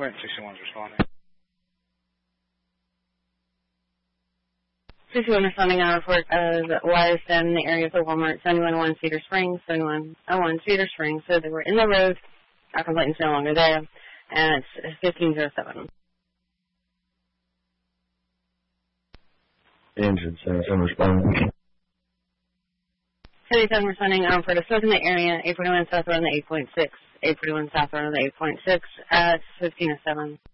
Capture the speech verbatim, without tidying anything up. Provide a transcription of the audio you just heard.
Clinton sixty-one is responding. sixty-one responding on a report of wires down in the area of the Walmart, seventy-one oh one Cedar Springs, seventy-one oh one Cedar Springs. So they were in the road. Our complainant's no longer there. And it's fifteen oh seven. Engine seventy-seven responding. seventy-seven responding on a report of smoke in the area, eight forty-one south around the eight point six. eight forty-one south around the eight point six at fifteen oh seven.